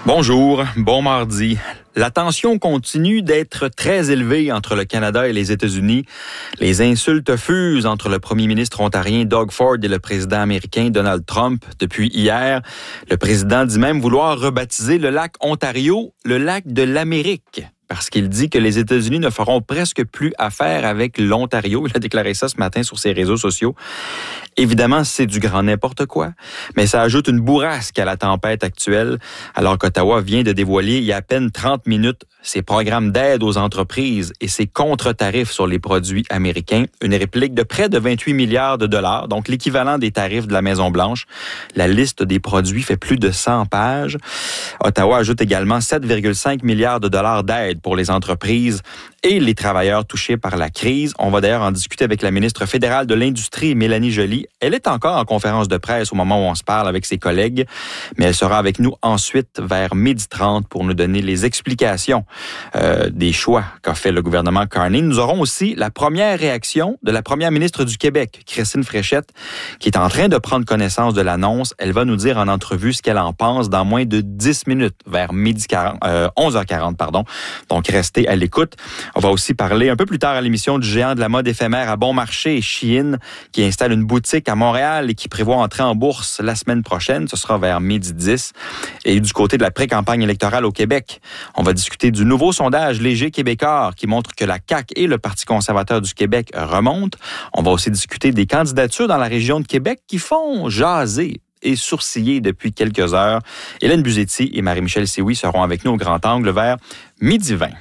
Bonjour, bon mardi. La tension continue d'être très élevée entre le Canada et les États-Unis. Les insultes fusent entre le premier ministre ontarien Doug Ford et le président américain Donald Trump. Depuis hier, le président dit même vouloir rebaptiser le lac Ontario le lac de l'Amérique. Parce qu'il dit que les États-Unis ne feront presque plus affaire avec l'Ontario. Il a déclaré ça ce matin sur ses réseaux sociaux. Évidemment, c'est du grand n'importe quoi, mais ça ajoute une bourrasque à la tempête actuelle, alors qu'Ottawa vient de dévoiler il y a à peine 30 minutes ses programmes d'aide aux entreprises et ses contre-tarifs sur les produits américains, une réplique de près de 28 milliards de dollars, donc l'équivalent des tarifs de la Maison-Blanche. La liste des produits fait plus de 100 pages. Ottawa ajoute également 7,5 milliards de dollars d'aide pour les entreprises et les travailleurs touchés par la crise. On va d'ailleurs en discuter avec la ministre fédérale de l'Industrie, Mélanie Joly. Elle est encore en conférence de presse au moment où on se parle avec ses collègues, mais elle sera avec nous ensuite vers 12h30 pour nous donner les explications des choix qu'a fait le gouvernement Carney. Nous aurons aussi la première réaction de la première ministre du Québec, Christine Fréchette, qui est en train de prendre connaissance de l'annonce. Elle va nous dire en entrevue ce qu'elle en pense dans moins de 10 minutes, vers 11h40, pardon. Donc, restez à l'écoute. On va aussi parler un peu plus tard à l'émission du géant de la mode éphémère à bon marché, Shein, qui installe une boutique à Montréal et qui prévoit entrer en bourse la semaine prochaine. Ce sera vers 12h10. Et du côté de la pré-campagne électorale au Québec, on va discuter du nouveau sondage Léger Québécois qui montre que la CAQ et le Parti conservateur du Québec remontent. On va aussi discuter des candidatures dans la région de Québec qui font jaser et sourciller depuis quelques heures. Hélène Buzetti et Marie-Michel Sioui seront avec nous au Grand Angle vers 12h20.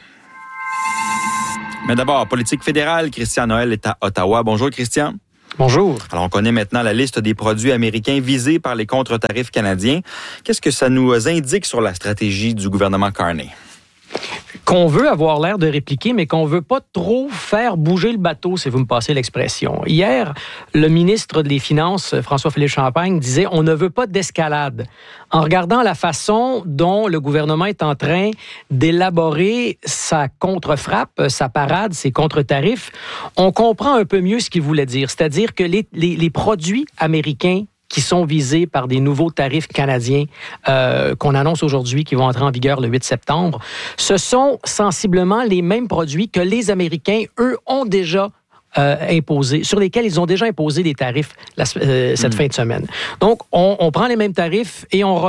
Mais d'abord, politique fédérale, Christian Noël est à Ottawa. Bonjour Christian. Bonjour. Alors, on connaît maintenant la liste des produits américains visés par les contre-tarifs canadiens. Qu'est-ce que ça nous indique sur la stratégie du gouvernement Carney? Qu'on veut avoir l'air de répliquer, mais qu'on veut pas trop faire bouger le bateau, si vous me passez l'expression. Hier, le ministre des Finances, François-Philippe Champagne, disait « on ne veut pas d'escalade ». En regardant la façon dont le gouvernement est en train d'élaborer sa contre-frappe, sa parade, ses contre-tarifs, on comprend un peu mieux ce qu'il voulait dire. C'est-à-dire que les produits américains qui sont visés par des nouveaux tarifs canadiens qu'on annonce aujourd'hui, qui vont entrer en vigueur le 8 septembre, ce sont sensiblement les mêmes produits que les Américains, eux, ont déjà imposés, sur lesquels ils ont déjà imposé des tarifs cette fin de semaine. Donc, on prend les mêmes tarifs et on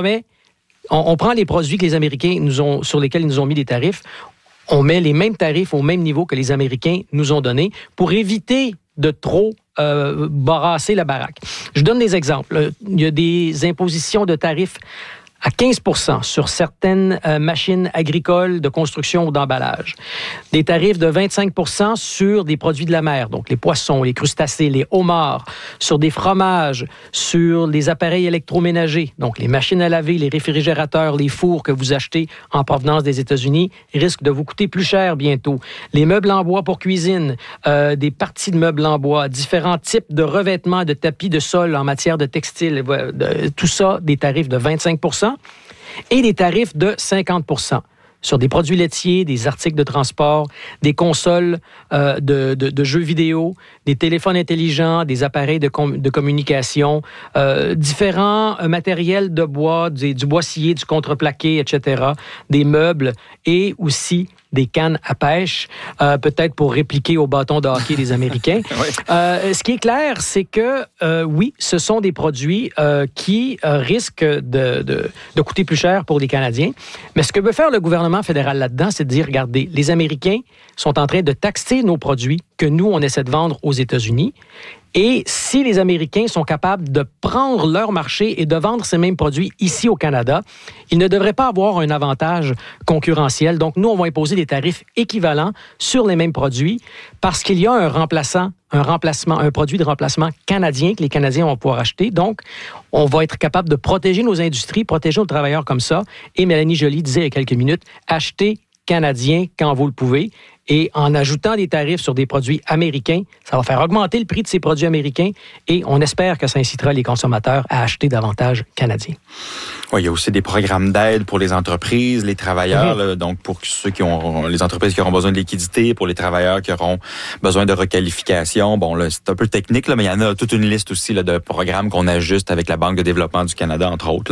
prend les produits que les Américains sur lesquels ils nous ont mis des tarifs, on met les mêmes tarifs au même niveau que les Américains nous ont donnés pour éviter de trop barrasser la baraque. Je donne des exemples. Il y a des impositions de tarifs à 15% sur certaines machines agricoles de construction ou d'emballage. Des tarifs de 25% sur des produits de la mer, donc les poissons, les crustacés, les homards, sur des fromages, sur les appareils électroménagers, donc les machines à laver, les réfrigérateurs, les fours que vous achetez en provenance des États-Unis risquent de vous coûter plus cher bientôt. Les meubles en bois pour cuisine, des parties de meubles en bois, différents types de revêtements, de tapis de sol en matière de textile, tout ça, des tarifs de 25%. Et des tarifs de 50% sur des produits laitiers, des articles de transport, des consoles de jeux vidéo, des téléphones intelligents, des appareils de communication, différents matériels de bois, du bois scié, du contreplaqué, etc., des meubles et aussi des cannes à pêche, peut-être pour répliquer au bâton de hockey des Américains. Oui. Ce qui est clair, c'est que, oui, ce sont des produits qui risquent de coûter plus cher pour les Canadiens. Mais ce que veut faire le gouvernement fédéral là-dedans, c'est de dire, regardez, les Américains sont en train de taxer nos produits que nous, on essaie de vendre aux États-Unis. Et si les Américains sont capables de prendre leur marché et de vendre ces mêmes produits ici au Canada, ils ne devraient pas avoir un avantage concurrentiel. Donc, nous, on va imposer des tarifs équivalents sur les mêmes produits parce qu'il y a un produit de remplacement canadien que les Canadiens vont pouvoir acheter. Donc, on va être capable de protéger nos industries, protéger nos travailleurs comme ça. Et Mélanie Joly disait il y a quelques minutes, acheter canadien quand vous le pouvez. Et en ajoutant des tarifs sur des produits américains, ça va faire augmenter le prix de ces produits américains et on espère que ça incitera les consommateurs à acheter davantage canadien. Oui, il y a aussi des programmes d'aide pour les entreprises, les travailleurs, là, donc pour ceux les entreprises qui auront besoin de liquidité, pour les travailleurs qui auront besoin de requalification. Bon, là, c'est un peu technique, là, mais il y en a toute une liste aussi là, de programmes qu'on ajuste avec la Banque de développement du Canada, entre autres. Là,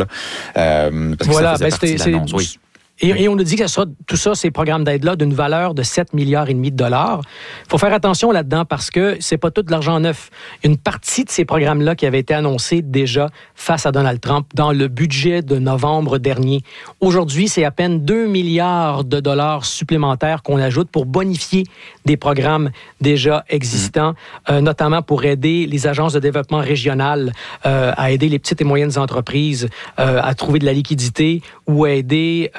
parce voilà, que ça faisait partie de l'annonce. Oui. Et on nous dit que tout ça, ces programmes d'aide-là, d'une valeur de 7,5 milliards de dollars. Il faut faire attention là-dedans parce que c'est pas tout de l'argent neuf. Une partie de ces programmes-là qui avaient été annoncés déjà face à Donald Trump dans le budget de novembre dernier. Aujourd'hui, c'est à peine 2 milliards de dollars supplémentaires qu'on ajoute pour bonifier des programmes déjà existants, notamment pour aider les agences de développement régional à aider les petites et moyennes entreprises à trouver de la liquidité ou à aider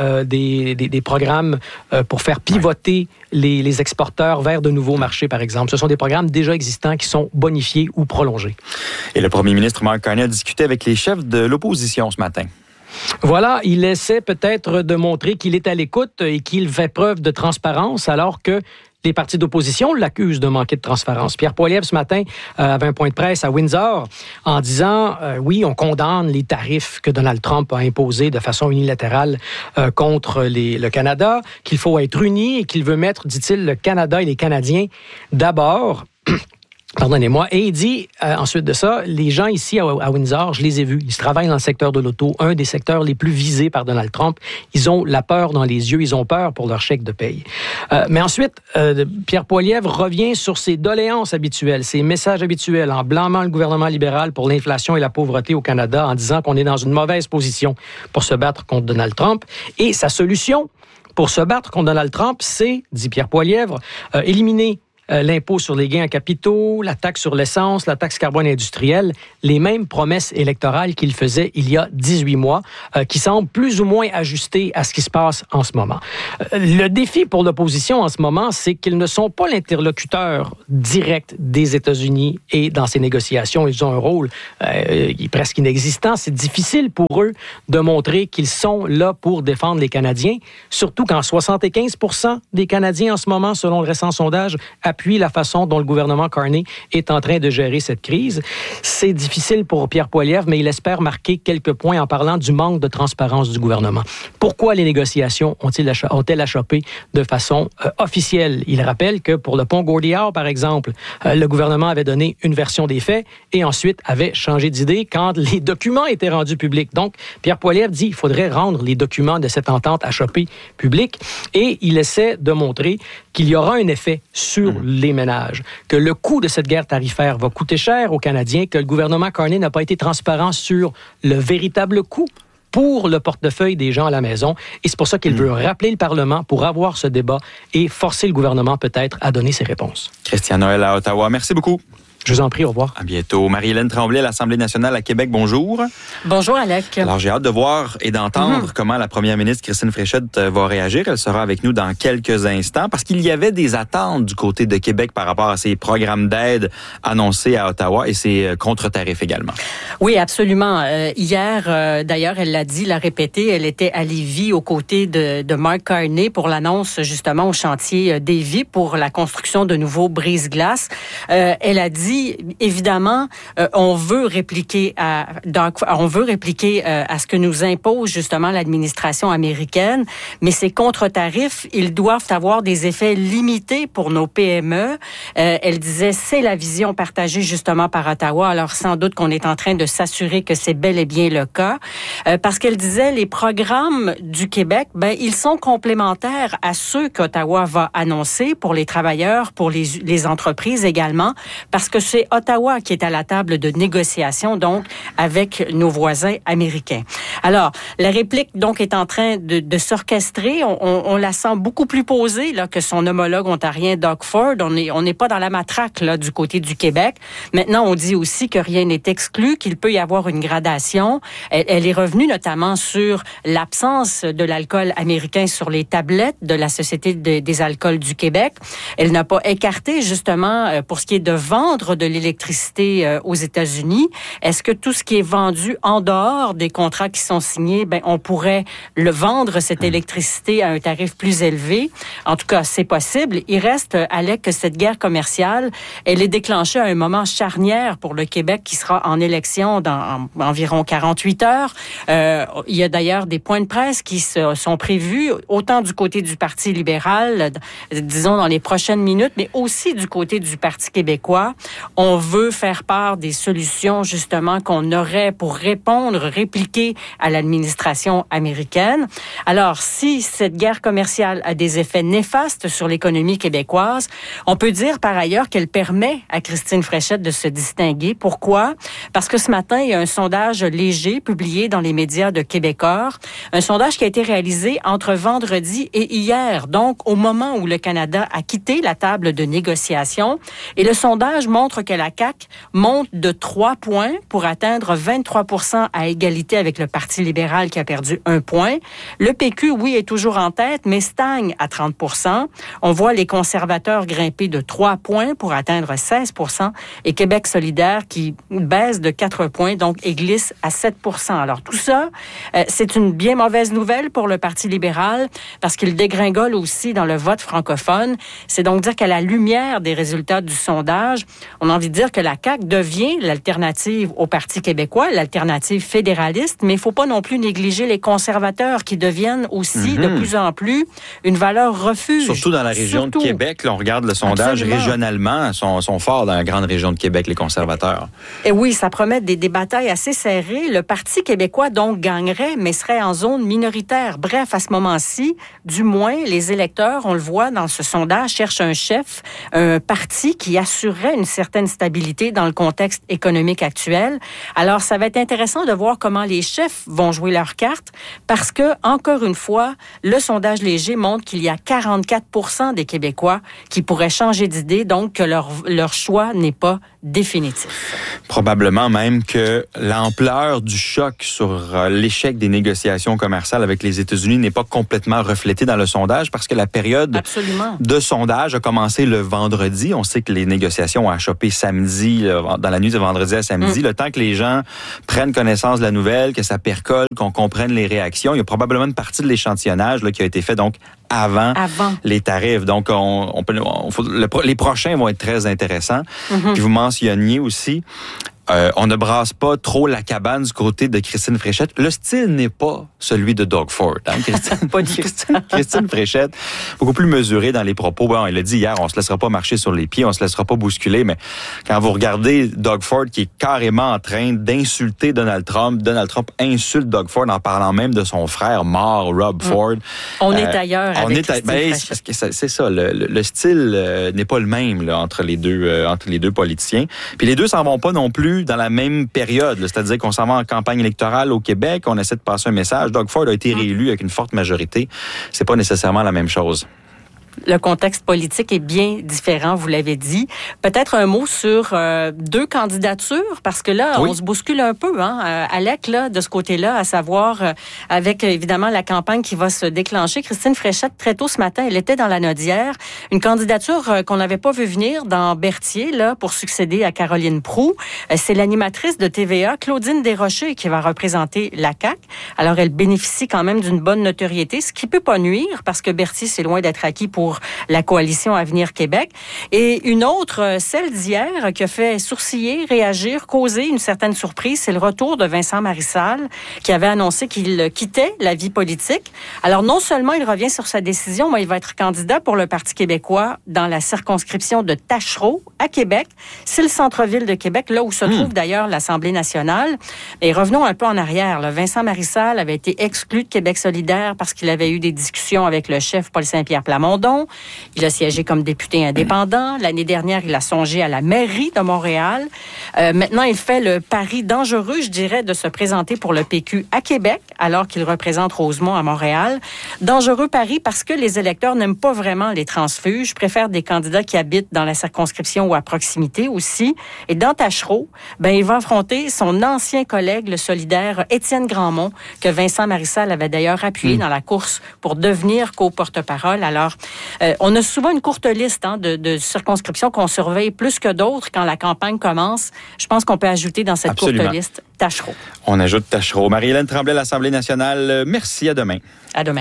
des programmes pour faire pivoter les exporteurs vers de nouveaux marchés, par exemple. Ce sont des programmes déjà existants qui sont bonifiés ou prolongés. Et le premier ministre Mark Carney a discuté avec les chefs de l'opposition ce matin. Voilà, il essaie peut-être de montrer qu'il est à l'écoute et qu'il fait preuve de transparence alors que les partis d'opposition l'accusent de manquer de transparence. Pierre Poilievre, ce matin, avait un point de presse à Windsor en disant, oui, on condamne les tarifs que Donald Trump a imposés de façon unilatérale contre le Canada, qu'il faut être unis et qu'il veut mettre, dit-il, le Canada et les Canadiens d'abord. Pardonnez-moi. Et il dit, ensuite de ça, les gens ici à Windsor, je les ai vus, ils travaillent dans le secteur de l'auto, un des secteurs les plus visés par Donald Trump. Ils ont la peur dans les yeux, ils ont peur pour leur chèque de paye. Mais ensuite, Pierre Poilievre revient sur ses doléances habituelles, ses messages habituels, en blâmant le gouvernement libéral pour l'inflation et la pauvreté au Canada, en disant qu'on est dans une mauvaise position pour se battre contre Donald Trump. Et sa solution pour se battre contre Donald Trump, c'est, dit Pierre Poilievre, éliminer l'impôt sur les gains en capitaux, la taxe sur l'essence, la taxe carbone industrielle, les mêmes promesses électorales qu'il faisait il y a 18 mois, qui semblent plus ou moins ajustées à ce qui se passe en ce moment. Le défi pour l'opposition en ce moment, c'est qu'ils ne sont pas l'interlocuteur direct des États-Unis et dans ces négociations, ils ont un rôle presque inexistant. C'est difficile pour eux de montrer qu'ils sont là pour défendre les Canadiens, surtout quand 75% des Canadiens en ce moment, selon le récent sondage, appuie la façon dont le gouvernement Carney est en train de gérer cette crise. C'est difficile pour Pierre Poilievre, mais il espère marquer quelques points en parlant du manque de transparence du gouvernement. Pourquoi les négociations ont-elles achoppé de façon officielle? Il rappelle que pour le pont Gordie Howe, par exemple, le gouvernement avait donné une version des faits et ensuite avait changé d'idée quand les documents étaient rendus publics. Donc, Pierre Poilievre dit qu'il faudrait rendre les documents de cette entente achoppée publics et il essaie de montrer qu'il y aura un effet sur les ménages, que le coût de cette guerre tarifaire va coûter cher aux Canadiens, que le gouvernement Carney n'a pas été transparent sur le véritable coût pour le portefeuille des gens à la maison. Et c'est pour ça qu'il veut rappeler le Parlement pour avoir ce débat et forcer le gouvernement peut-être à donner ses réponses. Christian Noël à Ottawa, merci beaucoup. Je vous en prie, au revoir. À bientôt. Marie-Hélène Tremblay à l'Assemblée nationale à Québec, bonjour. Bonjour, Alec. Alors, j'ai hâte de voir et d'entendre comment la première ministre Christine Fréchette va réagir. Elle sera avec nous dans quelques instants parce qu'il y avait des attentes du côté de Québec par rapport à ces programmes d'aide annoncés à Ottawa et ces contre-tarifs également. Oui, absolument. Hier, d'ailleurs, elle l'a dit, l'a répété, elle était à Lévis aux côtés de Mark Carney pour l'annonce justement au chantier Davie pour la construction de nouveaux brise-glaces. Elle a dit évidemment, on veut répliquer à ce que nous impose justement l'administration américaine, mais ces contre-tarifs, ils doivent avoir des effets limités pour nos PME. Elle disait, c'est la vision partagée justement par Ottawa. Alors sans doute qu'on est en train de s'assurer que c'est bel et bien le cas, parce qu'elle disait, les programmes du Québec, ils sont complémentaires à ceux qu'Ottawa va annoncer pour les travailleurs, pour les entreprises également, parce que c'est Ottawa qui est à la table de négociation, donc, avec nos voisins américains. Alors, la réplique, donc, est en train de s'orchestrer. On la sent beaucoup plus posée là, que son homologue ontarien Doug Ford. On n'est pas dans la matraque là, du côté du Québec. Maintenant, on dit aussi que rien n'est exclu, qu'il peut y avoir une gradation. Elle est revenue notamment sur l'absence de l'alcool américain sur les tablettes de la Société des alcools du Québec. Elle n'a pas écarté, justement, pour ce qui est de vendre vendre de l'électricité aux États-Unis? Est-ce que tout ce qui est vendu en dehors des contrats qui sont signés, on pourrait le vendre, cette électricité, à un tarif plus élevé? En tout cas, c'est possible. Il reste, Alec, que cette guerre commerciale, elle est déclenchée à un moment charnière pour le Québec qui sera en élection dans environ 48 heures. Il y a d'ailleurs des points de presse qui sont prévus, autant du côté du Parti libéral, disons dans les prochaines minutes, mais aussi du côté du Parti québécois. On veut faire part des solutions, justement, qu'on aurait pour répliquer à l'administration américaine. Alors, si cette guerre commerciale a des effets néfastes sur l'économie québécoise, on peut dire par ailleurs qu'elle permet à Christine Fréchette de se distinguer. Pourquoi? Parce que ce matin, il y a un sondage léger publié dans les médias de Québecor, un sondage qui a été réalisé entre vendredi et hier, donc au moment où le Canada a quitté la table de négociation. Et le sondage montre que la CAQ monte de 3 points pour atteindre 23% à égalité avec le Parti libéral qui a perdu 1 point. Le PQ, oui, est toujours en tête, mais stagne à 30%. On voit les conservateurs grimper de 3 points pour atteindre 16% et Québec solidaire qui baisse de 4 points, donc et glisse à 7%. Alors tout ça, c'est une bien mauvaise nouvelle pour le Parti libéral parce qu'il dégringole aussi dans le vote francophone. C'est donc dire qu'à la lumière des résultats du sondage, on a envie de dire que la CAQ devient l'alternative au Parti québécois, l'alternative fédéraliste, mais il ne faut pas non plus négliger les conservateurs qui deviennent aussi de plus en plus une valeur refuge. Surtout dans la région de Québec, là, on regarde le sondage régionalement, sont forts dans la grande région de Québec, les conservateurs. Et oui, ça promet des batailles assez serrées. Le Parti québécois, donc, gagnerait, mais serait en zone minoritaire. Bref, à ce moment-ci, du moins, les électeurs, on le voit dans ce sondage, cherchent un chef, un parti qui assurerait une certaine stabilité dans le contexte économique actuel. Alors, ça va être intéressant de voir comment les chefs vont jouer leurs cartes parce que, encore une fois, le sondage léger montre qu'il y a 44% des Québécois qui pourraient changer d'idée, donc que leur choix n'est pas définitif. Probablement même que l'ampleur du choc sur l'échec des négociations commerciales avec les États-Unis n'est pas complètement reflétée dans le sondage parce que la période de sondage a commencé le vendredi. On sait que les négociations ont achoppé samedi, dans la nuit de vendredi à samedi. Le temps que les gens prennent connaissance de la nouvelle, que ça percole, qu'on comprenne les réactions, il y a probablement une partie de l'échantillonnage là, qui a été fait donc avant les tarifs. Donc, les prochains vont être très intéressants. Puis vous mentionniez aussi, on ne brasse pas trop la cabane du côté de Christine Fréchette. Le style n'est pas celui de Doug Ford. Hein? Christine Fréchette, beaucoup plus mesurée dans les propos. Bon, elle a dit hier, on se laissera pas marcher sur les pieds, on se laissera pas bousculer, mais quand vous regardez Doug Ford qui est carrément en train d'insulter Donald Trump insulte Doug Ford en parlant même de son frère mort, Rob Ford. On est ailleurs avec Christine Fréchette. Parce que c'est ça, le style n'est pas le même là, entre les deux politiciens. Puis les deux s'en vont pas non plus dans la même période. C'est-à-dire qu'on s'en va en campagne électorale au Québec, on essaie de passer un message. Doug Ford a été réélu avec une forte majorité. C'est pas nécessairement la même chose. Le contexte politique est bien différent, vous l'avez dit. Peut-être un mot sur 2 candidatures, parce que là, on se bouscule un peu, hein, Alec, là, de ce côté-là, à savoir, avec évidemment la campagne qui va se déclencher. Christine Fréchette, très tôt ce matin, elle était dans la Nodière. Une candidature qu'on n'avait pas vu venir dans Berthier, là, pour succéder à Caroline Proulx. C'est l'animatrice de TVA, Claudine Desrochers, qui va représenter la CAQ. Alors, elle bénéficie quand même d'une bonne notoriété, ce qui peut pas nuire, parce que Berthier, c'est loin d'être acquis pour la coalition Avenir Québec. Et une autre, celle d'hier, qui a fait sourciller, réagir, causer une certaine surprise, c'est le retour de Vincent Marissal, qui avait annoncé qu'il quittait la vie politique. Alors, non seulement il revient sur sa décision, mais il va être candidat pour le Parti québécois dans la circonscription de Tachereau, à Québec. C'est le centre-ville de Québec, là où se trouve d'ailleurs l'Assemblée nationale. Et revenons un peu en arrière. Là. Vincent Marissal avait été exclu de Québec solidaire parce qu'il avait eu des discussions avec le chef Paul Saint-Pierre Plamondon. Il a siégé comme député indépendant. L'année dernière, il a songé à la mairie de Montréal. Maintenant, il fait le pari dangereux, je dirais, de se présenter pour le PQ à Québec, alors qu'il représente Rosemont à Montréal. Dangereux pari parce que les électeurs n'aiment pas vraiment les transfuges, préfèrent des candidats qui habitent dans la circonscription ou à proximité aussi. Et dans Tachereau, il va affronter son ancien collègue, le solidaire Étienne Grandmont, que Vincent Marissal avait d'ailleurs appuyé dans la course pour devenir co-porte-parole. Alors, On a souvent une courte liste de circonscriptions qu'on surveille plus que d'autres quand la campagne commence. Je pense qu'on peut ajouter dans cette courte liste Tachereau. On ajoute Tachereau. Marie-Hélène Tremblay, l'Assemblée nationale, merci. À demain. À demain.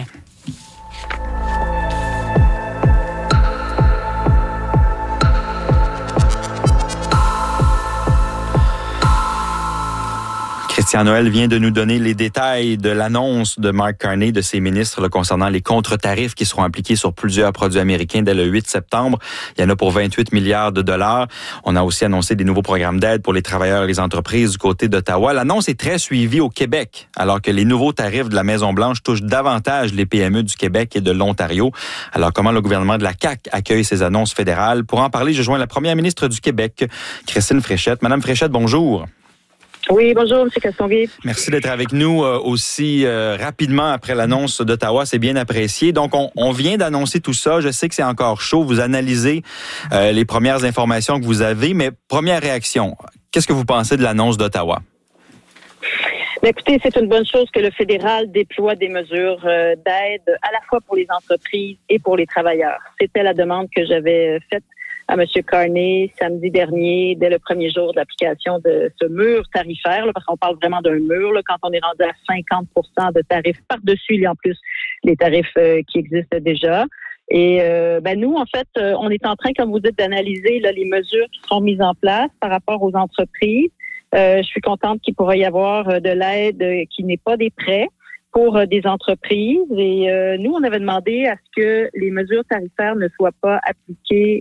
Christian Noël vient de nous donner les détails de l'annonce de Mark Carney, de ses ministres, concernant les contre-tarifs qui seront appliqués sur plusieurs produits américains dès le 8 septembre. Il y en a pour 28 milliards de dollars. On a aussi annoncé des nouveaux programmes d'aide pour les travailleurs et les entreprises du côté d'Ottawa. L'annonce est très suivie au Québec, alors que les nouveaux tarifs de la Maison-Blanche touchent davantage les PME du Québec et de l'Ontario. Alors, comment le gouvernement de la CAQ accueille ces annonces fédérales? Pour en parler, je joins la première ministre du Québec, Christine Fréchette. Madame Fréchette, bonjour. Oui, bonjour, M. Castonguay. Merci d'être avec nous aussi rapidement après l'annonce d'Ottawa. C'est bien apprécié. Donc, on vient d'annoncer tout ça. Je sais que c'est encore chaud. Vous analysez les premières informations que vous avez, mais première réaction, qu'est-ce que vous pensez de l'annonce d'Ottawa? Bien, écoutez, c'est une bonne chose que le fédéral déploie des mesures d'aide à la fois pour les entreprises et pour les travailleurs. C'était la demande que j'avais faite à M. Carney samedi dernier, dès le premier jour de l'application de ce mur tarifaire, là, parce qu'on parle vraiment d'un mur, là, quand on est rendu à 50% de tarifs par-dessus, il y a en plus les tarifs qui existent déjà. Et nous, en fait, on est en train, comme vous dites, d'analyser là, les mesures qui seront mises en place par rapport aux entreprises. Je suis contente qu'il pourrait y avoir de l'aide qui n'est pas des prêts pour des entreprises. Et nous, on avait demandé à ce que les mesures tarifaires ne soient pas appliquées,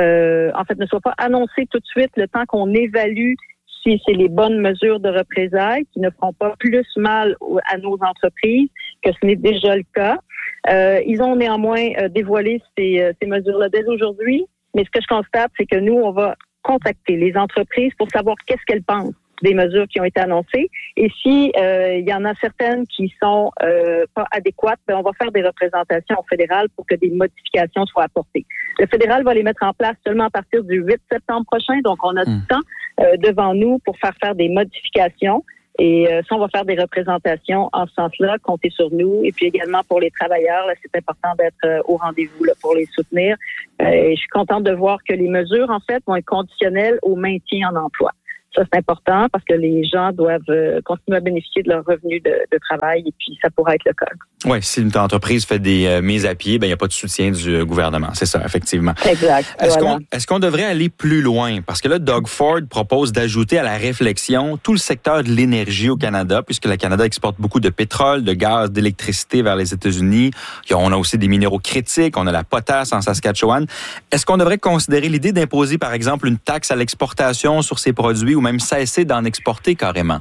ne soient pas annoncées tout de suite le temps qu'on évalue si c'est les bonnes mesures de représailles qui ne feront pas plus mal à nos entreprises que ce n'est déjà le cas. Ils ont néanmoins dévoilé ces mesures-là dès aujourd'hui, mais ce que je constate, c'est que nous, on va contacter les entreprises pour savoir qu'est-ce qu'elles pensent des mesures qui ont été annoncées. Et si il y en a certaines qui sont pas adéquates, on va faire des représentations au fédéral pour que des modifications soient apportées. Le fédéral va les mettre en place seulement à partir du 8 septembre prochain, donc on a du temps devant nous pour faire des modifications. Et ça, on va faire des représentations en ce sens-là, comptez sur nous. Et puis également pour les travailleurs, là, c'est important d'être au rendez-vous là, pour les soutenir. Et je suis contente de voir que les mesures, en fait, vont être conditionnelles au maintien en emploi. Ça, c'est important parce que les gens doivent continuer à bénéficier de leurs revenus de travail et puis ça pourrait être le cas. Oui, si une entreprise fait des mises à pied, il n'y a pas de soutien du gouvernement. C'est ça, effectivement. Exact. Est-ce qu'on devrait aller plus loin? Parce que là, Doug Ford propose d'ajouter à la réflexion tout le secteur de l'énergie au Canada, puisque le Canada exporte beaucoup de pétrole, de gaz, d'électricité vers les États-Unis. On a aussi des minéraux critiques, on a la potasse en Saskatchewan. Est-ce qu'on devrait considérer l'idée d'imposer, par exemple, une taxe à l'exportation sur ces produits ou même cesser d'en exporter carrément?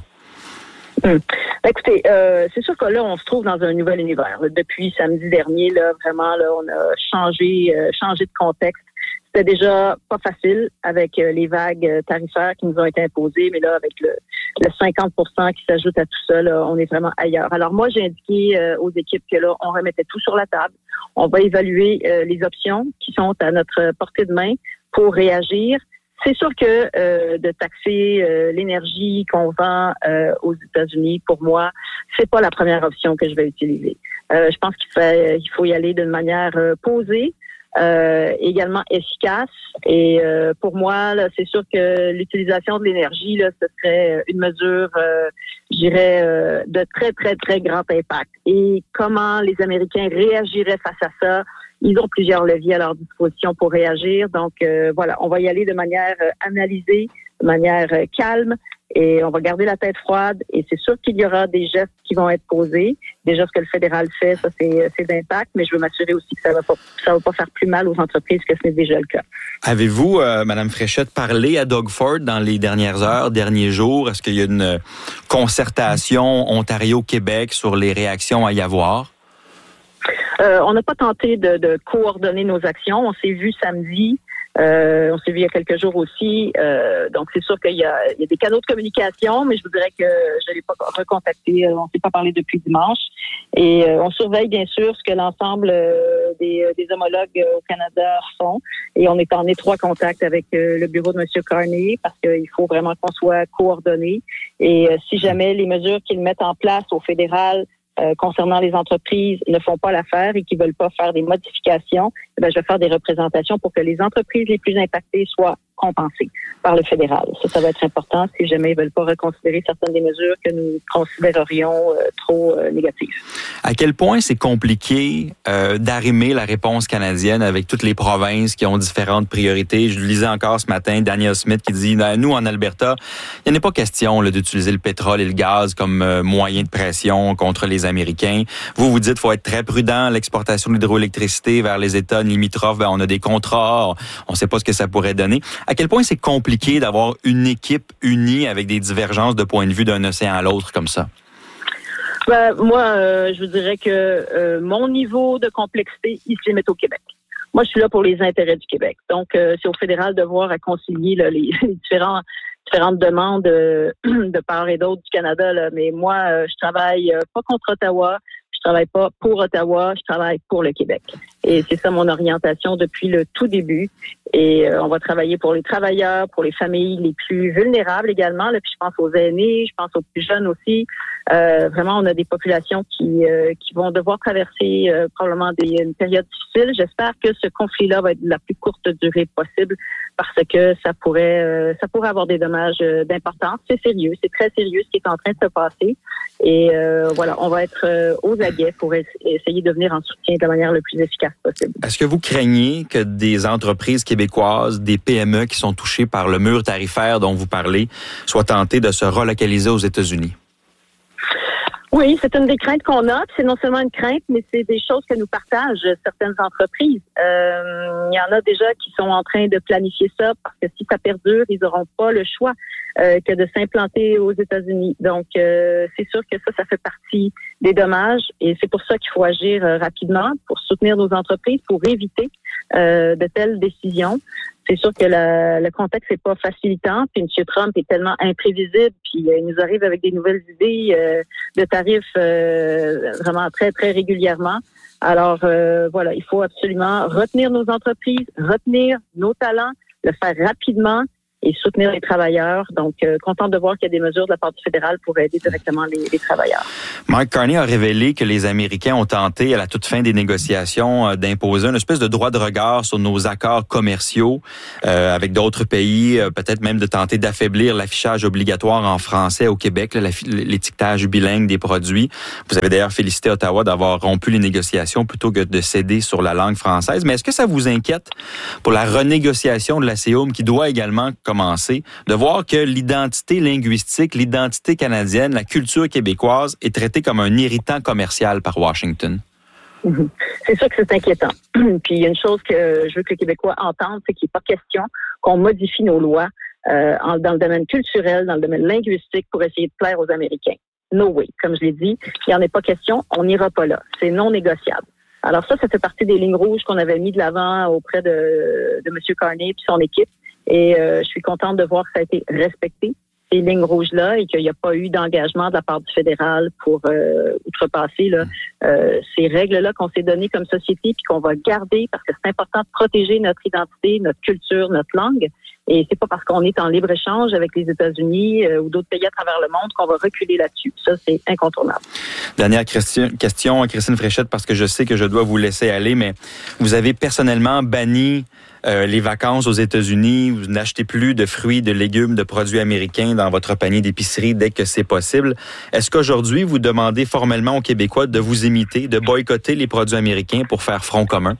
Écoutez, c'est sûr que là, on se trouve dans un nouvel univers. Depuis samedi dernier, là, vraiment, là, on a changé de contexte. C'était déjà pas facile avec les vagues tarifaires qui nous ont été imposées, mais là, avec le 50% qui s'ajoute à tout ça, là, on est vraiment ailleurs. Alors moi, j'ai indiqué aux équipes que là, on remettait tout sur la table. On va évaluer les options qui sont à notre portée de main pour réagir. C'est sûr que de taxer l'énergie qu'on vend aux États-Unis, pour moi, c'est pas la première option que je vais utiliser. Je pense qu'il faut y aller d'une manière posée, également efficace. Et pour moi, là, c'est sûr que l'utilisation de l'énergie, là, ce serait une mesure, je dirais, de très, très, très grand impact. Et comment les Américains réagiraient face à ça? Ils ont plusieurs leviers à leur disposition pour réagir. Donc, voilà, on va y aller de manière analysée, de manière calme, et on va garder la tête froide. Et c'est sûr qu'il y aura des gestes qui vont être posés. Déjà, ce que le fédéral fait, ça, c'est d'impact, mais je veux m'assurer aussi que ça va pas faire plus mal aux entreprises que ce n'est déjà le cas. Avez-vous, Madame Fréchette, parlé à Doug Ford dans les dernières heures, derniers jours? Est-ce qu'il y a une concertation Ontario-Québec sur les réactions à y avoir? On n'a pas tenté de coordonner nos actions. On s'est vu samedi. On s'est vu il y a quelques jours aussi. Donc, c'est sûr qu'il y a des canaux de communication, mais je vous dirais que je ne l'ai pas recontacté. On ne s'est pas parlé depuis dimanche. Et on surveille, bien sûr, ce que l'ensemble des homologues au Canada font. Et on est en étroit contact avec le bureau de M. Carney parce qu'il faut vraiment qu'on soit coordonnés. Et si jamais les mesures qu'ils mettent en place au fédéral concernant les entreprises ne font pas l'affaire et qui veulent pas faire des modifications, je vais faire des représentations pour que les entreprises les plus impactées soient compensées par le fédéral. Ça va être important si jamais ils veulent pas reconsidérer certaines des mesures que nous considérerions trop négatives. À quel point c'est compliqué d'arrimer la réponse canadienne avec toutes les provinces qui ont différentes priorités? Je lisais encore ce matin Daniel Smith qui dit, nous en Alberta, il n'est pas question d'utiliser le pétrole et le gaz comme moyen de pression contre les Américains. Vous dites qu'il faut être très prudent, l'exportation de l'hydroélectricité vers les États limitrophes, on a des contrats, on ne sait pas ce que ça pourrait donner. À quel point c'est compliqué d'avoir une équipe unie avec des divergences de point de vue d'un océan à l'autre comme ça? Moi, je vous dirais que mon niveau de complexité, il se limite au Québec. Moi, je suis là pour les intérêts du Québec. Donc, c'est au fédéral de voir à concilier les différentes demandes de part et d'autre du Canada. Là. Mais moi, je travaille pas contre Ottawa. Je travaille pas pour Ottawa, je travaille pour le Québec. Et c'est ça mon orientation depuis le tout début. Et on va travailler pour les travailleurs, pour les familles les plus vulnérables également. Là, puis je pense aux aînés, je pense aux plus jeunes aussi. Vraiment, on a des populations qui vont devoir traverser probablement une période difficile. J'espère que ce conflit-là va être de la plus courte durée possible parce que ça pourrait avoir des dommages d'importance. C'est sérieux, c'est très sérieux ce qui est en train de se passer. Et voilà, on va être aux aguets pour essayer de venir en soutien de la manière le plus efficace possible. Est-ce que vous craignez que des entreprises québécoises, des PME qui sont touchées par le mur tarifaire dont vous parlez, soient tentées de se relocaliser aux États-Unis? Oui, c'est une des craintes qu'on a. C'est non seulement une crainte, mais c'est des choses que nous partagent certaines entreprises. Il y en a déjà qui sont en train de planifier ça parce que si ça perdure, ils n'auront pas le choix que de s'implanter aux États-Unis. Donc, c'est sûr que ça fait partie des dommages et c'est pour ça qu'il faut agir rapidement pour soutenir nos entreprises, pour éviter de telles décisions. C'est sûr que le contexte n'est pas facilitant. Puis M. Trump est tellement imprévisible. Puis il nous arrive avec des nouvelles idées de tarifs vraiment très, très régulièrement. Alors, voilà, il faut absolument retenir nos entreprises, retenir nos talents, le faire rapidement et soutenir les travailleurs. Donc, content de voir qu'il y a des mesures de la part du fédéral pour aider directement les travailleurs. Mark Carney a révélé que les Américains ont tenté, à la toute fin des négociations, d'imposer une espèce de droit de regard sur nos accords commerciaux avec d'autres pays, peut-être même de tenter d'affaiblir l'affichage obligatoire en français au Québec, l'étiquetage bilingue des produits. Vous avez d'ailleurs félicité Ottawa d'avoir rompu les négociations plutôt que de céder sur la langue française. Mais est-ce que ça vous inquiète pour la renégociation de la CEUM qui doit également commencer, de voir que l'identité linguistique, l'identité canadienne, la culture québécoise est traitée comme un irritant commercial par Washington? C'est sûr que c'est inquiétant. Puis il y a une chose que je veux que les Québécois entendent, c'est qu'il n'est pas question qu'on modifie nos lois dans le domaine culturel, dans le domaine linguistique pour essayer de plaire aux Américains. No way. Comme je l'ai dit, il n'y en est pas question, on n'ira pas là. C'est non négociable. Alors ça fait partie des lignes rouges qu'on avait mis de l'avant auprès de M. Carney et son équipe. Et je suis contente de voir que ça a été respecté, ces lignes rouges-là, et qu'il n'y a pas eu d'engagement de la part du fédéral pour outrepasser ces règles-là qu'on s'est données comme société puis qu'on va garder parce que c'est important de protéger notre identité, notre culture, notre langue. Et c'est pas parce qu'on est en libre-échange avec les États-Unis ou d'autres pays à travers le monde qu'on va reculer là-dessus. Ça, c'est incontournable. Dernière question, Christine Fréchette, parce que je sais que je dois vous laisser aller, mais vous avez personnellement banni les vacances aux États-Unis, vous n'achetez plus de fruits, de légumes, de produits américains dans votre panier d'épicerie dès que c'est possible. Est-ce qu'aujourd'hui, vous demandez formellement aux Québécois de vous imiter, de boycotter les produits américains pour faire front commun?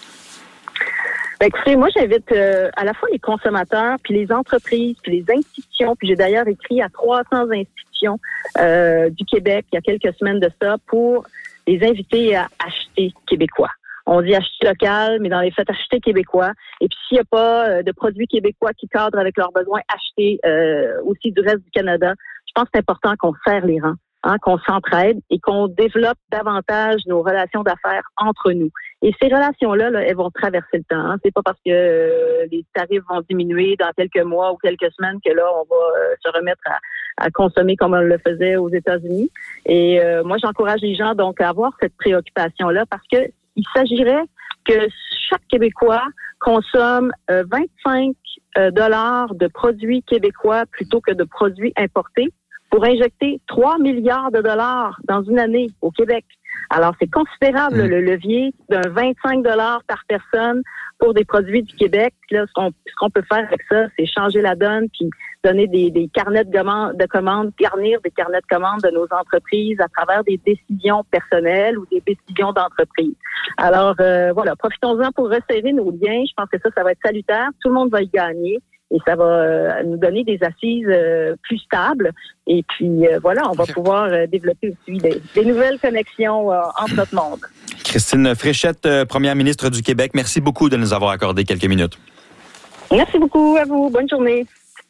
Ben, écoutez, moi, j'invite à la fois les consommateurs, puis les entreprises, puis les institutions, puis j'ai d'ailleurs écrit à 300 institutions du Québec il y a quelques semaines de ça pour les inviter à acheter québécois. On dit acheter local, mais dans les faits, acheter québécois. Et puis, s'il n'y a pas de produits québécois qui cadrent avec leurs besoins, acheter aussi du reste du Canada. Je pense que c'est important qu'on serre les rangs, qu'on s'entraide et qu'on développe davantage nos relations d'affaires entre nous. Et ces relations-là, elles vont traverser le temps. C'est pas parce que les tarifs vont diminuer dans quelques mois ou quelques semaines que là, on va se remettre à consommer comme on le faisait aux États-Unis. Et moi, j'encourage les gens donc à avoir cette préoccupation-là parce que il s'agirait que chaque Québécois consomme 25 $ de produits québécois plutôt que de produits importés pour injecter 3 milliards de dollars dans une année au Québec. Alors, c'est considérable le levier d'un 25 $ par personne pour des produits du Québec. Là, ce qu'on peut faire avec ça, c'est changer la donne puis donner des carnets de commandes, garnir des carnets de commandes de nos entreprises à travers des décisions personnelles ou des décisions d'entreprise. Alors, voilà, profitons-en pour resserrer nos liens. Je pense que ça va être salutaire. Tout le monde va y gagner. Et ça va nous donner des assises plus stables. Et puis, voilà, on va pouvoir développer aussi des nouvelles connexions entre notre monde. Christine Fréchette, première ministre du Québec, merci beaucoup de nous avoir accordé quelques minutes. Merci beaucoup à vous. Bonne journée.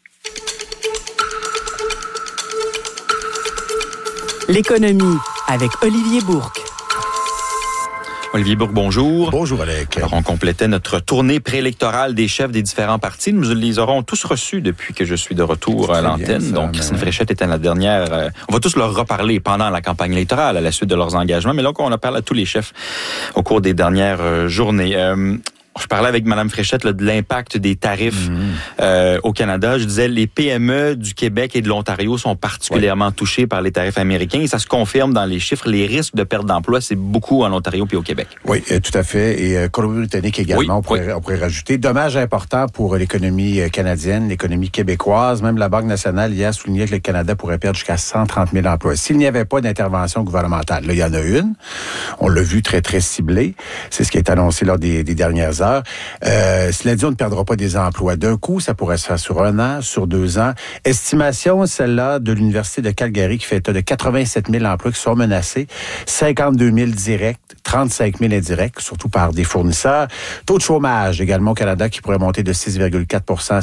L'économie avec Olivier Bourque. Olivier Bourque, bonjour. Bonjour, Alec. Alors, on complétait notre tournée préélectorale des chefs des différents partis. Nous les aurons tous reçus depuis que je suis de retour à l'antenne. Donc, Christine Fréchette était la dernière. On va tous leur reparler pendant la campagne électorale, à la suite de leurs engagements. Mais là, on a parlé à tous les chefs au cours des dernières journées. Je parlais avec Mme Fréchette de l'impact des tarifs au Canada. Je disais, les PME du Québec et de l'Ontario sont particulièrement touchés par les tarifs américains. Et ça se confirme dans les chiffres. Les risques de perte d'emploi, c'est beaucoup en Ontario puis au Québec. Oui, tout à fait. Et Colombie-Britannique également, on pourrait rajouter. Dommage important pour l'économie canadienne, l'économie québécoise. Même la Banque nationale hier soulignait que le Canada pourrait perdre jusqu'à 130 000 emplois. S'il n'y avait pas d'intervention gouvernementale, là, il y en a une. On l'a vu très, très ciblée. C'est ce qui est annoncé lors des dernières heures. Cela dit, on ne perdra pas des emplois d'un coup. Ça pourrait se faire sur 1 an, sur 2 ans. Estimation, celle-là, de l'Université de Calgary qui fait état de 87 000 emplois qui sont menacés. 52 000 directs, 35 000 indirects, surtout par des fournisseurs. Taux de chômage également au Canada qui pourrait monter de 6,4 à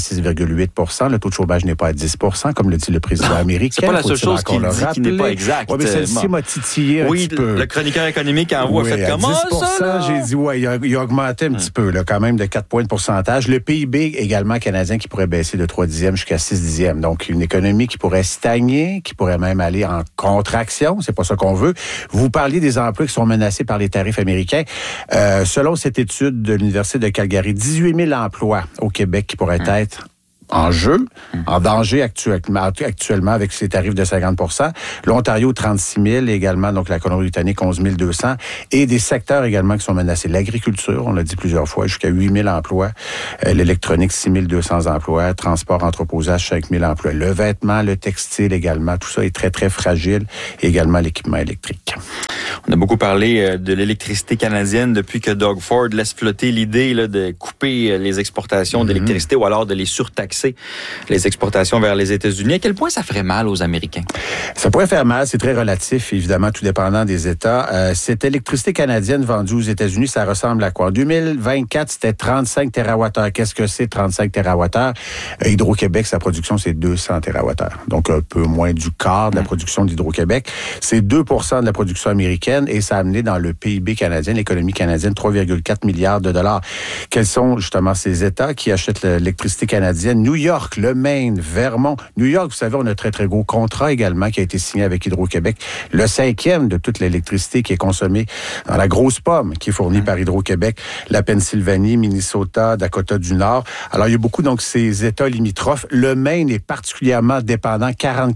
6,8 Le taux de chômage n'est pas à 10 comme le dit le président américain. C'est pas la seule chose qu'il dit qui n'est pas exact. Oui, mais celle-ci m'a titillé un petit peu. Oui, le chroniqueur économique en voit fait comment ça? J'ai dit, il a augmenté un petit peu, là, quand même de 4 points de pourcentage. Le PIB également canadien qui pourrait baisser de 3 dixièmes jusqu'à 6 dixièmes. Donc, une économie qui pourrait stagner, qui pourrait même aller en contraction. C'est pas ça qu'on veut. Vous parliez des emplois qui sont menacés par les tarifs américains. Selon cette étude de l'Université de Calgary, 18 000 emplois au Québec qui pourraient être en jeu, en danger actuellement avec ces tarifs de 50 L'Ontario, 36 000 également, donc la Colombie-Britannique, 11 200 et des secteurs également qui sont menacés. L'agriculture, on l'a dit plusieurs fois, jusqu'à 8 000 emplois. L'électronique, 6 200 emplois. Transport, entreposage, 5 000 emplois. Le vêtement, le textile également, tout ça est très, très fragile. Et également l'équipement électrique. On a beaucoup parlé de l'électricité canadienne depuis que Doug Ford laisse flotter l'idée là, de couper les exportations d'électricité ou alors de les surtaxer les exportations vers les États-Unis. À quel point ça ferait mal aux Américains? Ça pourrait faire mal, c'est très relatif, évidemment, tout dépendant des États. Cette électricité canadienne vendue aux États-Unis, ça ressemble à quoi? En 2024, c'était 35 TWh. Qu'est-ce que c'est 35 TWh? Hydro-Québec, sa production, c'est 200 TWh. Donc, un peu moins du quart de la production d'Hydro-Québec. C'est 2 de la production américaine et ça a amené dans le PIB canadien, l'économie canadienne, 3,4 milliards de dollars. Quels sont justement ces États qui achètent l'électricité canadienne? New York, le Maine, Vermont. New York, vous savez, on a un très, très gros contrat également qui a été signé avec Hydro-Québec. Le 5e de toute l'électricité qui est consommée dans la grosse pomme qui est fournie par Hydro-Québec. La Pennsylvanie, Minnesota, Dakota du Nord. Alors, il y a beaucoup, donc, ces États limitrophes. Le Maine est particulièrement dépendant.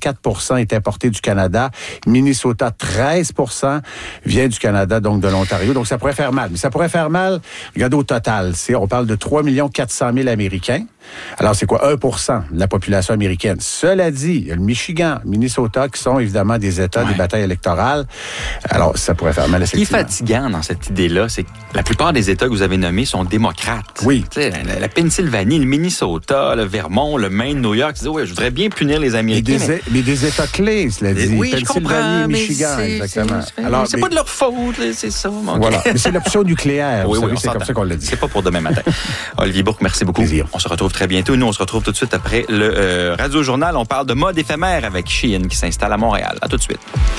44 est importé du Canada. Minnesota, 13 vient du Canada, donc de l'Ontario. Donc, ça pourrait faire mal. Mais ça pourrait faire mal, regardez au total. On parle de 3 400 000 Américains. Alors, c'est quoi? 1 de la population américaine. Cela dit, il y a le Michigan, Minnesota, qui sont évidemment des États, des batailles électorales. Alors, ça pourrait faire mal, effectivement. Ce qui est fatigant dans cette idée-là, c'est que la plupart des États que vous avez nommés sont démocrates. Oui. Tu sais, la Pennsylvanie, le Minnesota, le Vermont, le Maine, New York, tu dis, ouais, je voudrais bien punir les Américains. Mais des États clés, cela dit. Oui, Pennsylvanie, Michigan, exactement. Alors, c'est pas de leur faute, c'est ça. Voilà. Mais c'est l'option nucléaire. Oui, c'est comme ça qu'on l'a dit. C'est pas pour demain matin. Olivier Bourque, merci beaucoup. Plaisir. On se retrouve très bientôt. Nous, on se retrouve tout de suite après le Radio Journal. On parle de mode éphémère avec Shein qui s'installe à Montréal. À tout de suite.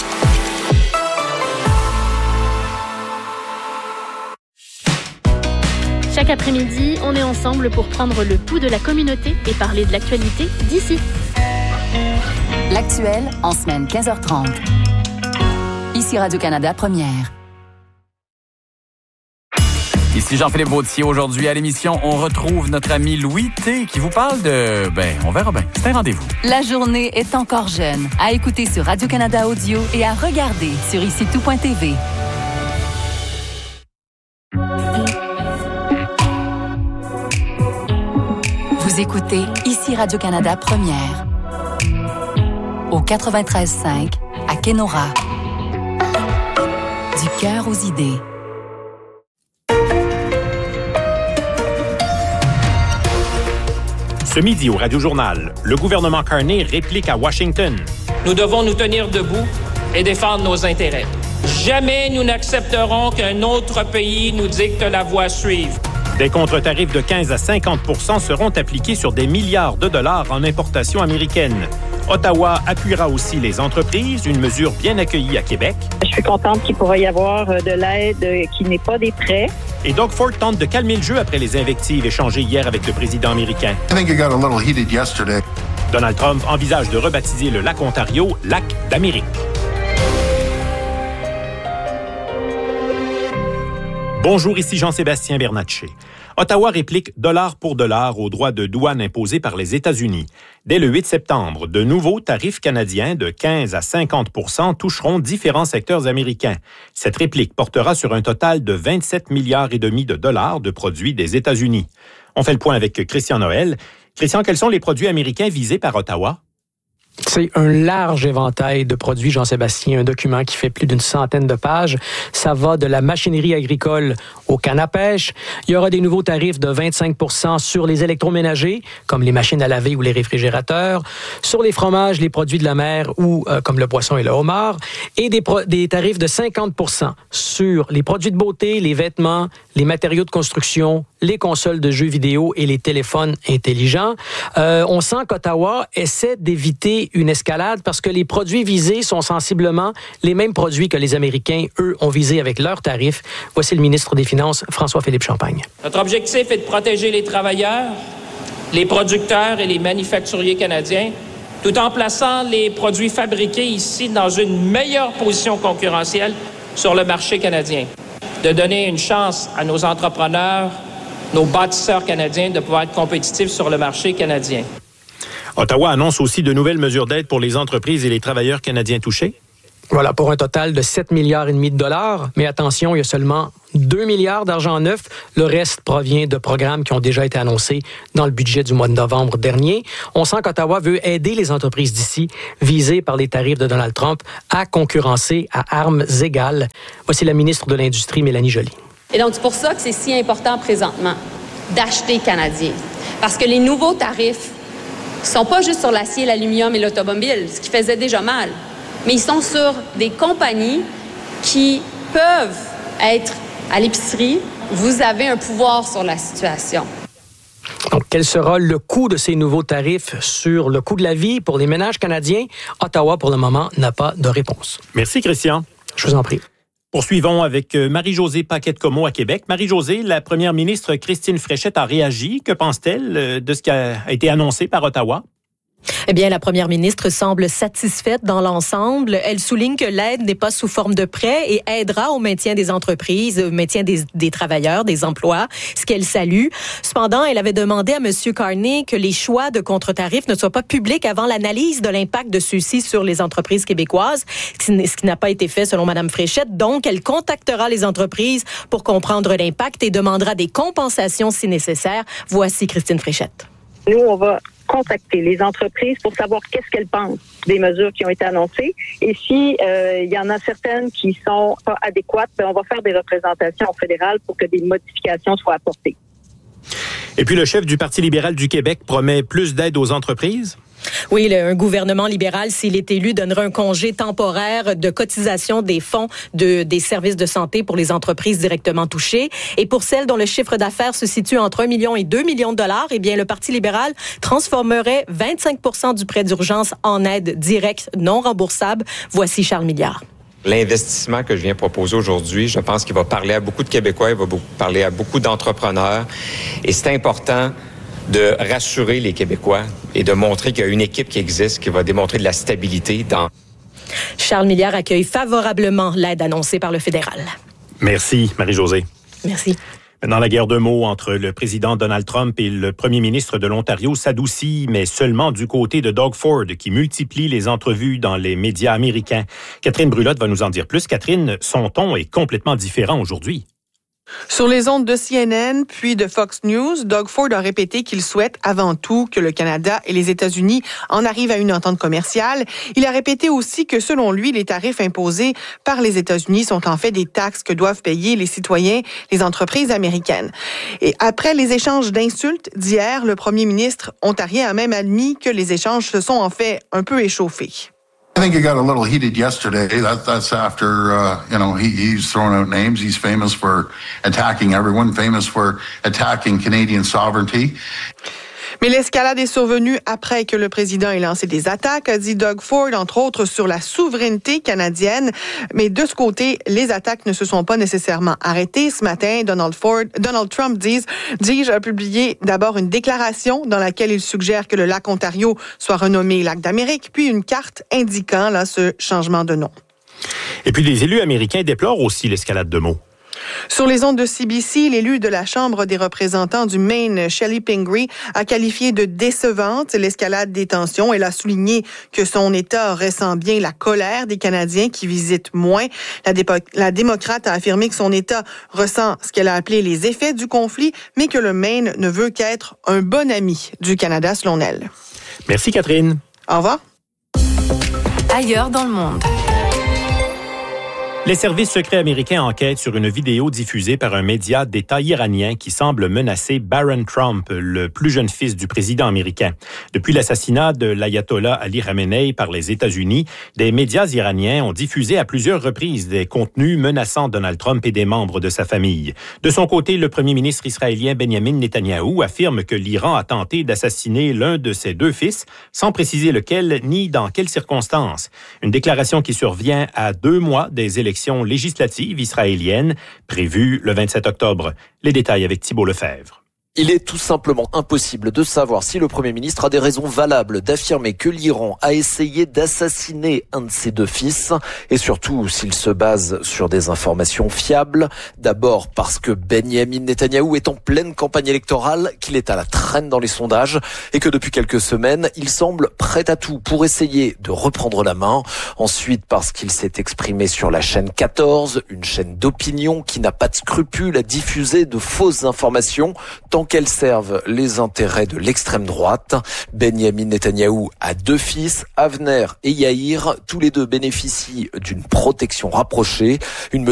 Chaque après-midi, on est ensemble pour prendre le pouls de la communauté et parler de l'actualité d'ici. L'actuel en semaine 15h30. Ici Radio-Canada Première. Ici Jean-Philippe Vautier. Aujourd'hui à l'émission, on retrouve notre ami Louis T qui vous parle de... on verra bien. C'est un rendez-vous. La journée est encore jeune. À écouter sur Radio-Canada Audio et à regarder sur ICITOUP.tv. Vous écoutez ici Radio-Canada Première. Au 93.5 à Kenora. Du cœur aux idées. Ce midi au Radio-Journal, le gouvernement Carney réplique à Washington. Nous devons nous tenir debout et défendre nos intérêts. Jamais nous n'accepterons qu'un autre pays nous dicte la voie à suivre. Des contre-tarifs de 15 à 50% seront appliqués sur des milliards de dollars en importations américaines. Ottawa appuiera aussi les entreprises, une mesure bien accueillie à Québec. Je suis contente qu'il pourra y avoir de l'aide qui n'est pas des prêts. Et Doug Ford tente de calmer le jeu après les invectives échangées hier avec le président américain. I think it got a little heated yesterday. Donald Trump envisage de rebaptiser le lac Ontario lac d'Amérique. Bonjour, ici Jean-Sébastien Bernatchez. Ottawa réplique dollar pour dollar aux droits de douane imposés par les États-Unis. Dès le 8 septembre, de nouveaux tarifs canadiens de 15 à 50% toucheront différents secteurs américains. Cette réplique portera sur un total de 27 milliards et demi de dollars de produits des États-Unis. On fait le point avec Christian Noël. Christian, quels sont les produits américains visés par Ottawa? C'est un large éventail de produits, Jean-Sébastien, un document qui fait plus d'une centaine de pages. Ça va de la machinerie agricole au canne à pêche. Il y aura des nouveaux tarifs de 25% sur les électroménagers, comme les machines à laver ou les réfrigérateurs, sur les fromages, les produits de la mer ou comme le poisson et le homard, et des tarifs de 50% sur les produits de beauté, les vêtements, les matériaux de construction, les consoles de jeux vidéo et les téléphones intelligents. On sent qu'Ottawa essaie d'éviter une escalade parce que les produits visés sont sensiblement les mêmes produits que les Américains, eux, ont visés avec leurs tarifs. Voici le ministre des Finances, François-Philippe Champagne. Notre objectif est de protéger les travailleurs, les producteurs et les manufacturiers canadiens, tout en plaçant les produits fabriqués ici dans une meilleure position concurrentielle sur le marché canadien. De donner une chance à nos entrepreneurs, nos bâtisseurs canadiens de pouvoir être compétitifs sur le marché canadien. Ottawa annonce aussi de nouvelles mesures d'aide pour les entreprises et les travailleurs canadiens touchés. Voilà, pour un total de 7,5 milliards de dollars. Mais attention, il y a seulement 2 milliards d'argent neuf. Le reste provient de programmes qui ont déjà été annoncés dans le budget du mois de novembre dernier. On sent qu'Ottawa veut aider les entreprises d'ici, visées par les tarifs de Donald Trump, à concurrencer à armes égales. Voici la ministre de l'Industrie, Mélanie Joly. Et donc, c'est pour ça que c'est si important présentement d'acheter canadien. Parce que les nouveaux tarifs ne sont pas juste sur l'acier, l'aluminium et l'automobile, ce qui faisait déjà mal, mais ils sont sur des compagnies qui peuvent être à l'épicerie. Vous avez un pouvoir sur la situation. Donc, quel sera le coût de ces nouveaux tarifs sur le coût de la vie pour les ménages canadiens? Ottawa, pour le moment, n'a pas de réponse. Merci, Christian. Je vous en prie. Poursuivons avec Marie-Josée Paquette-Comeau à Québec. Marie-Josée, la première ministre Christine Fréchette a réagi. Que pense-t-elle de ce qui a été annoncé par Ottawa? Eh bien, la première ministre semble satisfaite dans l'ensemble. Elle souligne que l'aide n'est pas sous forme de prêt et aidera au maintien des entreprises, au maintien des travailleurs, des emplois, ce qu'elle salue. Cependant, elle avait demandé à M. Carney que les choix de contre-tarifs ne soient pas publics avant l'analyse de l'impact de ceux-ci sur les entreprises québécoises, ce qui n'a pas été fait selon Mme Fréchette. Donc, elle contactera les entreprises pour comprendre l'impact et demandera des compensations si nécessaire. Voici Christine Fréchette. Nous, on va contacter les entreprises pour savoir qu'est-ce qu'elles pensent des mesures qui ont été annoncées. Et si il y en a certaines qui sont pas adéquates, bien, on va faire des représentations au fédéral pour que des modifications soient apportées. Et puis le chef du Parti libéral du Québec promet plus d'aide aux entreprises? Oui, un gouvernement libéral, s'il est élu, donnera un congé temporaire de cotisation des fonds des services de santé pour les entreprises directement touchées. Et pour celles dont le chiffre d'affaires se situe entre 1 million et 2 millions de dollars, eh bien, le Parti libéral transformerait 25% du prêt d'urgence en aide directe non remboursable. Voici Charles Milliard. L'investissement que je viens proposer aujourd'hui, je pense qu'il va parler à beaucoup de Québécois, il va parler à beaucoup d'entrepreneurs. Et c'est important de rassurer les Québécois et de montrer qu'il y a une équipe qui existe, qui va démontrer de la stabilité dans... Charles Milliard accueille favorablement l'aide annoncée par le fédéral. Merci, Marie-Josée. Merci. Dans la guerre de mots entre le président Donald Trump et le premier ministre de l'Ontario s'adoucit, mais seulement du côté de Doug Ford, qui multiplie les entrevues dans les médias américains. Catherine Brulotte va nous en dire plus. Catherine, son ton est complètement différent aujourd'hui. Sur les ondes de CNN puis de Fox News, Doug Ford a répété qu'il souhaite avant tout que le Canada et les États-Unis en arrivent à une entente commerciale. Il a répété aussi que selon lui, les tarifs imposés par les États-Unis sont en fait des taxes que doivent payer les citoyens, les entreprises américaines. Et après les échanges d'insultes d'hier, le premier ministre ontarien a même admis que les échanges se sont en fait un peu échauffés. I think it got a little heated yesterday. That's after, he's throwing out names. He's famous for attacking everyone, famous for attacking Canadian sovereignty. Mais l'escalade est survenue après que le président ait lancé des attaques, a dit Doug Ford, entre autres sur la souveraineté canadienne. Mais de ce côté, les attaques ne se sont pas nécessairement arrêtées. Ce matin, Donald Trump, a publié d'abord une déclaration dans laquelle il suggère que le lac Ontario soit renommé lac d'Amérique, puis une carte indiquant ce changement de nom. Et puis les élus américains déplorent aussi l'escalade de mots. Sur les ondes de CBC, l'élu de la Chambre des représentants du Maine, Shelley Pingree, a qualifié de décevante l'escalade des tensions. Elle a souligné que son État ressent bien la colère des Canadiens qui visitent moins. La démocrate a affirmé que son État ressent ce qu'elle a appelé les effets du conflit, mais que le Maine ne veut qu'être un bon ami du Canada, selon elle. Merci, Catherine. Au revoir. Ailleurs dans le monde. Les services secrets américains enquêtent sur une vidéo diffusée par un média d'État iranien qui semble menacer Barron Trump, le plus jeune fils du président américain. Depuis l'assassinat de l'ayatollah Ali Khamenei par les États-Unis, des médias iraniens ont diffusé à plusieurs reprises des contenus menaçant Donald Trump et des membres de sa famille. De son côté, le premier ministre israélien Benjamin Netanyahou affirme que l'Iran a tenté d'assassiner l'un de ses deux fils, sans préciser lequel ni dans quelles circonstances. Une déclaration qui survient à 2 mois des élections législatives israéliennes prévues le 27 octobre. Les détails avec Thibault Lefebvre. Il est tout simplement impossible de savoir si le Premier ministre a des raisons valables d'affirmer que l'Iran a essayé d'assassiner un de ses 2 fils, et surtout s'il se base sur des informations fiables. D'abord parce que Benjamin Netanyahou est en pleine campagne électorale, qu'il est à la traîne dans les sondages, et que depuis quelques semaines, il semble prêt à tout pour essayer de reprendre la main. Ensuite parce qu'il s'est exprimé sur la chaîne 14, une chaîne d'opinion qui n'a pas de scrupule à diffuser de fausses informations, tant qu'elles servent les intérêts de l'extrême droite. Benjamin Netanyahou a 2 fils, Avner et Yair. Tous les 2 bénéficient d'une protection rapprochée. Une